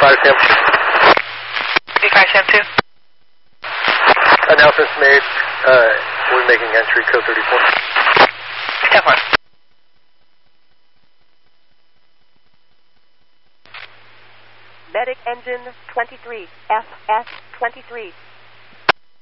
35 Sam 2. 35 Sam 2. Announcements made. We're making entry code 34. Step 1. Medic engine 23, FS 23.